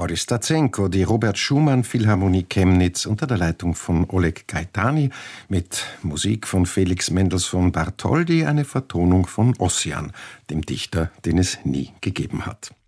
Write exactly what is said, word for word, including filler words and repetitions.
Boris Stazenko, die Robert Schumann Philharmonie Chemnitz unter der Leitung von Oleg Gaetani mit Musik von Felix Mendelssohn Bartholdy, eine Vertonung von Ossian, dem Dichter, den es nie gegeben hat.